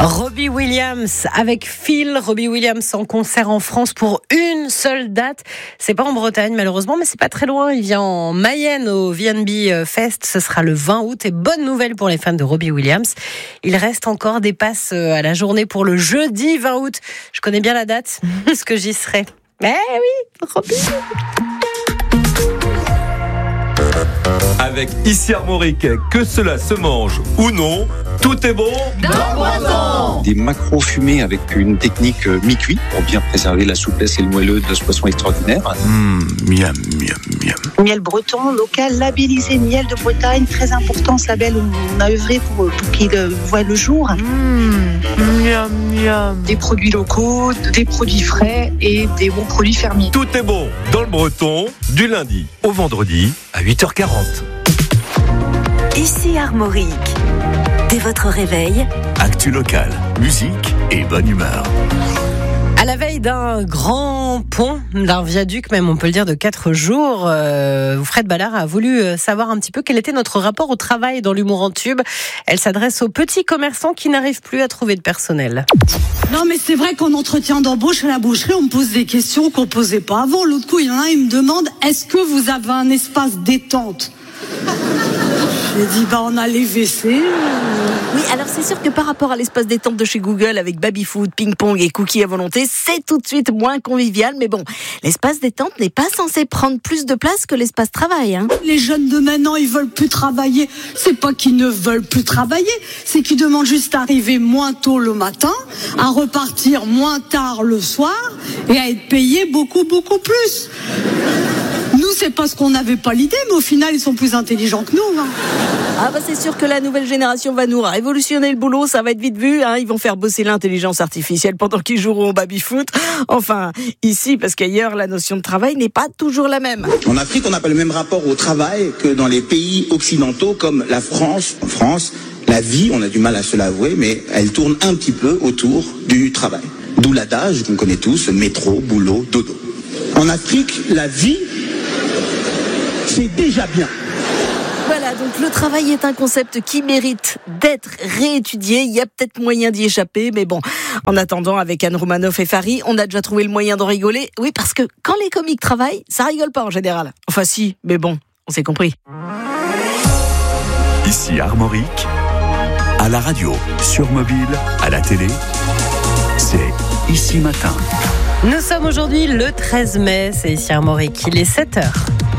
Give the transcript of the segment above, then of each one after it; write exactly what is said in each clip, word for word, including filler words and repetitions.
Robbie Williams avec Phil. Robbie Williams en concert en France pour une seule date. C'est pas en Bretagne malheureusement, mais c'est pas très loin. Il vient en Mayenne au V and B Fest. Ce sera le vingt août. Et bonne nouvelle pour les fans de Robbie Williams. Il reste encore des passes à la journée pour le jeudi vingt août. Je connais bien la date, parce que j'y serai. Eh oui, Robbie. Avec Ici Armorique, que cela se mange ou non, tout est bon dans le Breton. Des maquereaux fumés avec une technique mi-cuit pour bien préserver la souplesse et le moelleux de ce poisson extraordinaire. Mmh, miam, miam, miam. Miel breton, local, labellisé, miel de Bretagne, très important ce label, on a œuvré pour, pour qu'il voie le jour. Mmh, miam, miam. Des produits locaux, des produits frais et des bons produits fermiers. Tout est bon dans le Breton, du lundi au vendredi à huit heures quarante. Ici Armorique. Dès votre réveil, actu local, musique et bonne humeur. À la veille d'un grand pont, d'un viaduc même, on peut le dire, de quatre jours, euh, Fred Ballard a voulu savoir un petit peu quel était notre rapport au travail dans l'humour en tube. Elle s'adresse aux petits commerçants qui n'arrivent plus à trouver de personnel. Non mais c'est vrai qu'en entretien d'embauche à la boucherie, on me pose des questions qu'on posait pas avant. L'autre coup, il y en a un, il me demande, est-ce que vous avez un espace détente ? J'ai dit, bah on a les W C. Oui, alors c'est sûr que par rapport à l'espace détente de chez Google avec baby-food, ping-pong et cookies à volonté, c'est tout de suite moins convivial. Mais bon, l'espace détente n'est pas censé prendre plus de place que l'espace travail. Hein. Les jeunes de maintenant, ils veulent plus travailler. C'est pas qu'ils ne veulent plus travailler, c'est qu'ils demandent juste à arriver moins tôt le matin, à repartir moins tard le soir et à être payés beaucoup, beaucoup plus. Nous, c'est parce qu'on n'avait pas l'idée, mais au final, ils sont plus intelligents que nous. Hein. Ah bah c'est sûr que la nouvelle génération va nous révolutionner le boulot, ça va être vite vu. Hein. Ils vont faire bosser l'intelligence artificielle pendant qu'ils joueront au baby-foot. Enfin, ici, parce qu'ailleurs, la notion de travail n'est pas toujours la même. En Afrique, on n'a pas le même rapport au travail que dans les pays occidentaux comme la France. En France, la vie, on a du mal à se l'avouer, mais elle tourne un petit peu autour du travail. D'où l'adage qu'on connaît tous, métro, boulot, dodo. En Afrique, la vie, c'est déjà bien. Voilà, donc le travail est un concept qui mérite d'être réétudié. Il y a peut-être moyen d'y échapper, mais bon, en attendant, avec Anne Romanoff et Farid, on a déjà trouvé le moyen d'en rigoler. Oui, parce que quand les comiques travaillent, ça rigole pas en général. Enfin si, mais bon, on s'est compris. Ici Armorique, à la radio, sur mobile, à la télé, c'est Ici Matin. Nous sommes aujourd'hui le treize mai, c'est ici Armorique, il est sept heures.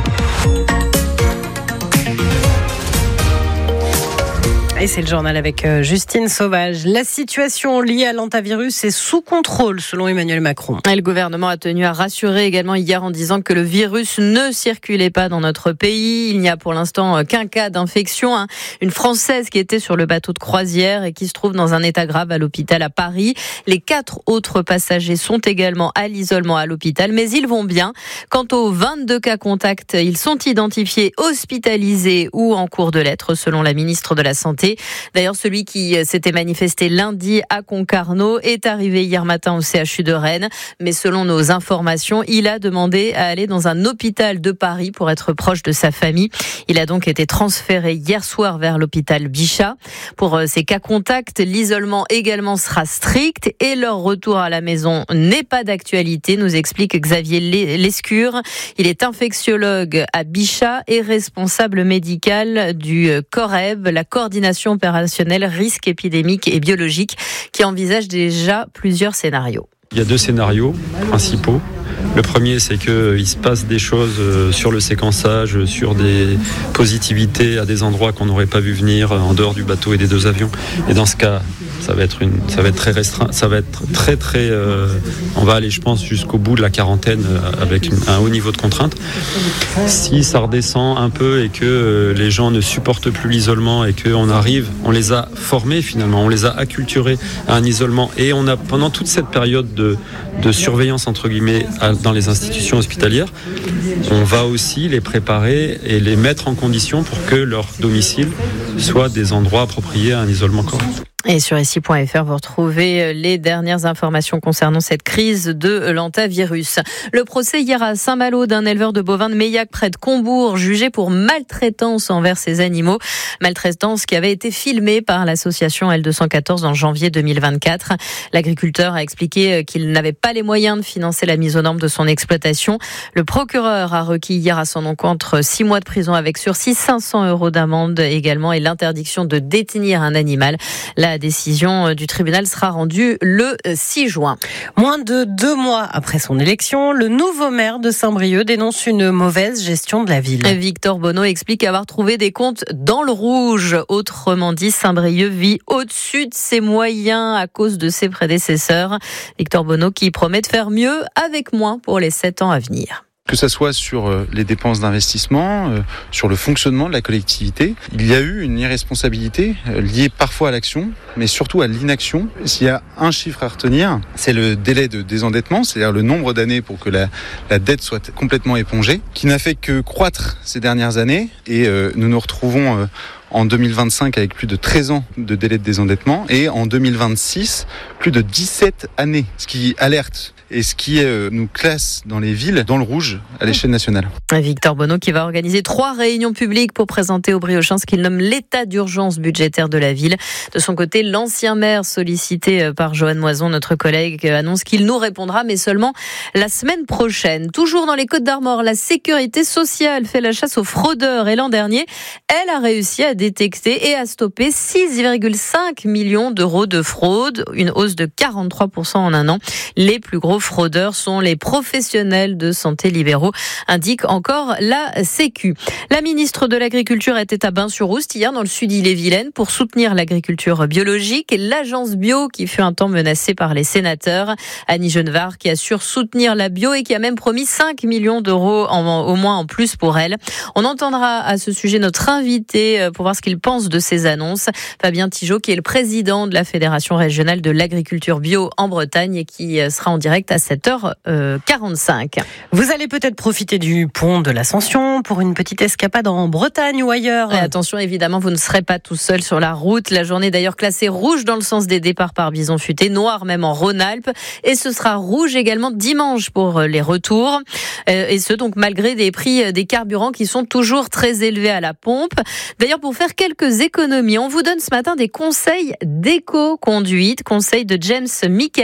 Et c'est le journal avec Justine Sauvage. La situation liée à l'hantavirus est sous contrôle selon Emmanuel Macron. Et le gouvernement a tenu à rassurer également hier en disant que le virus ne circulait pas dans notre pays. Il n'y a pour l'instant qu'un cas d'infection. Hein. Une Française qui était sur le bateau de croisière et qui se trouve dans un état grave à l'hôpital à Paris. Les quatre autres passagers sont également à l'isolement à l'hôpital, mais ils vont bien. Quant aux vingt-deux cas contacts, ils sont identifiés, hospitalisés ou en cours de l'être selon la ministre de la Santé. D'ailleurs, celui qui s'était manifesté lundi à Concarneau est arrivé hier matin au C H U de Rennes. Mais selon nos informations, il a demandé à aller dans un hôpital de Paris pour être proche de sa famille. Il a donc été transféré hier soir vers l'hôpital Bichat. Pour ces cas contacts, l'isolement également sera strict et leur retour à la maison n'est pas d'actualité, nous explique Xavier Lescure. Il est infectiologue à Bichat et responsable médical du COREB, la coordination opérationnelle risques épidémiques et biologiques, qui envisage déjà plusieurs scénarios. Il y a deux scénarios principaux. Le premier, c'est qu'il se passe des choses sur le séquençage, sur des positivités à des endroits qu'on n'aurait pas vu venir en dehors du bateau et des deux avions. Et dans ce cas, ça va être une, ça va être très restreint, ça va être très très. Euh, on va aller, je pense, jusqu'au bout de la quarantaine avec une, un haut niveau de contrainte. Si ça redescend un peu et que les gens ne supportent plus l'isolement et qu'on arrive, on les a formés finalement, on les a acculturés à un isolement et on a pendant toute cette période de, de surveillance entre guillemets dans les institutions hospitalières, on va aussi les préparer et les mettre en condition pour que leur domicile soit des endroits appropriés à un isolement correct. Et sur ici point f r, vous retrouvez les dernières informations concernant cette crise de l'hantavirus. Le procès hier à Saint-Malo d'un éleveur de bovins de Meillac près de Combourg, jugé pour maltraitance envers ses animaux. Maltraitance qui avait été filmée par l'association L deux cent quatorze en janvier deux mille vingt-quatre. L'agriculteur a expliqué qu'il n'avait pas les moyens de financer la mise aux normes de son exploitation. Le procureur a requis hier à son encontre six mois de prison avec sursis, cinq cents euros d'amende également et l'interdiction de détenir un animal. La décision du tribunal sera rendue le six juin. Moins de deux mois après son élection, le nouveau maire de Saint-Brieuc dénonce une mauvaise gestion de la ville. Victor Bonneau explique avoir trouvé des comptes dans le rouge. Autrement dit, Saint-Brieuc vit au-dessus de ses moyens à cause de ses prédécesseurs. Victor Bonneau qui promet de faire mieux avec moins pour les sept ans à venir. Que ça soit sur les dépenses d'investissement, sur le fonctionnement de la collectivité, il y a eu une irresponsabilité liée parfois à l'action, mais surtout à l'inaction. S'il y a un chiffre à retenir, c'est le délai de désendettement, c'est-à-dire le nombre d'années pour que la, la dette soit complètement épongée, qui n'a fait que croître ces dernières années. Et euh, nous nous retrouvons euh, en deux mille vingt-cinq avec plus de treize ans de délai de désendettement et en deux mille vingt-six, plus de dix-sept années, ce qui alerte et ce qui euh, nous classe dans les villes dans le rouge à l'échelle nationale. Victor Bonneau qui va organiser trois réunions publiques pour présenter aux Briociens ce qu'il nomme l'état d'urgence budgétaire de la ville. De son côté, l'ancien maire sollicité par Joanne Moison, notre collègue, annonce qu'il nous répondra, mais seulement la semaine prochaine. Toujours dans les Côtes-d'Armor, la sécurité sociale fait la chasse aux fraudeurs et l'an dernier, elle a réussi à détecter et à stopper six virgule cinq millions d'euros de fraude, une hausse de quarante-trois pour cent en un an. Les plus gros fraudeurs sont les professionnels de santé libéraux, indique encore la Sécu. La ministre de l'Agriculture était à Bain-sur-Oust hier dans le sud Ille-et-Vilaine pour soutenir l'agriculture biologique et l'agence bio qui fut un temps menacée par les sénateurs. Annie Genevard qui assure soutenir la bio et qui a même promis cinq millions d'euros en, au moins en plus pour elle. On entendra à ce sujet notre invité pour voir ce qu'il pense de ces annonces. Fabien Tigeot qui est le président de la Fédération régionale de l'agriculture bio en Bretagne et qui sera en direct à sept heures quarante-cinq. Vous allez peut-être profiter du pont de l'Ascension pour une petite escapade en Bretagne ou ailleurs. Et attention, évidemment, vous ne serez pas tout seul sur la route. La journée d'ailleurs classée rouge dans le sens des départs par bison futé, noir même en Rhône-Alpes. Et ce sera rouge également dimanche pour les retours. Et ce, donc, malgré des prix des carburants qui sont toujours très élevés à la pompe. D'ailleurs, pour faire quelques économies, on vous donne ce matin des conseils d'éco-conduite, conseils de James Michael.